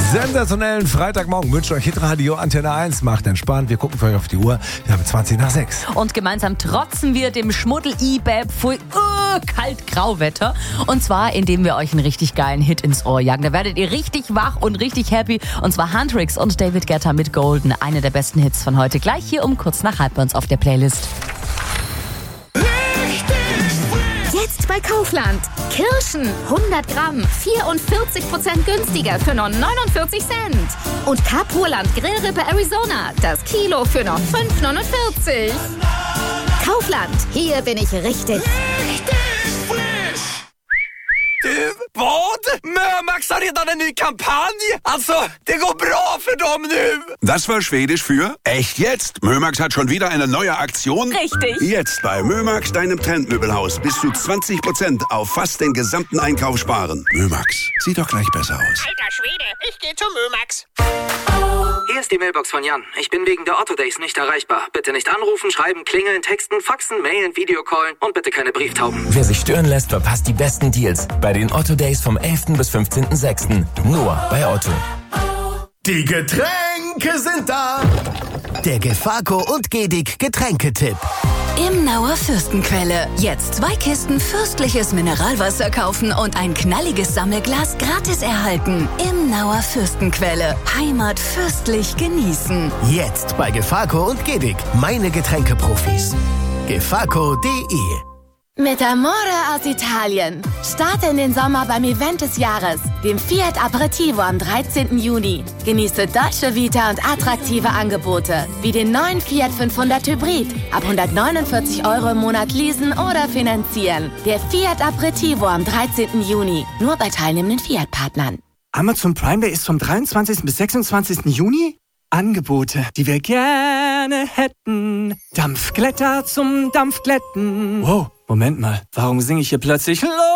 Sensationellen Freitagmorgen wünscht euch Hitradio Antenne 1. Macht entspannt, wir gucken für euch auf die Uhr. Wir haben 20 nach 6. Und gemeinsam trotzen wir dem Schmuddel-IBAB für kalt-grau-Wetter. Und zwar, indem wir euch einen richtig geilen Hit ins Ohr jagen. Da werdet ihr richtig wach und richtig happy. Und zwar Huntrix und David Guetta mit Golden. Eine der besten Hits von heute. Gleich hier um kurz nach halb bei uns auf der Playlist. Jetzt bei Kaufland. Kirschen 100 Gramm, 44% günstiger für nur 49 Cent. Und Kapuland Grillrippe Arizona, das Kilo für nur 5,49. Kaufland, hier bin ich richtig. Vad? Mömax har redan en ny kampanj! Alltså, det går bra för dem nu! Das war Schwedisch für echt jetzt. Mömax hat schon wieder eine neue Aktion. Richtig. Jetzt bei Mömax, deinem Trendmöbelhaus, bis zu 20% auf fast den gesamten Einkauf sparen. Mömax, sieht doch gleich besser aus. Alter Schwede, ich geh zu Mömax. Hier ist die Mailbox von Jan. Ich bin wegen der Otto Days nicht erreichbar. Bitte nicht anrufen, schreiben, klingeln, texten, faxen, mailen, Videocallen und bitte keine Brieftauben. Wer sich stören lässt, verpasst die besten Deals bei den Otto Days vom 11. bis 15.06. Nur bei Otto. Die Getränke sind da. Der Gefaco und Gedig Getränketipp. Imnauer Fürstenquelle. Jetzt 2 Kisten fürstliches Mineralwasser kaufen und ein knalliges Sammelglas gratis erhalten. Imnauer Fürstenquelle. Heimat fürstlich genießen. Jetzt bei Gefaco und Gedig. Meine Getränkeprofis. Gefaco.de. Mit Amore aus Italien. Starte in den Sommer beim Event des Jahres, dem Fiat Aperitivo am 13. Juni. Genieße Dolce Vita und attraktive Angebote, wie den neuen Fiat 500 Hybrid. Ab 149 € im Monat leasen oder finanzieren. Der Fiat Aperitivo am 13. Juni. Nur bei teilnehmenden Fiat-Partnern. Amazon Prime Day ist vom 23. bis 26. Juni? Angebote, die wir gerne hätten. Dampfglätter zum Dampfglätten. Wow, Moment mal, warum singe ich hier plötzlich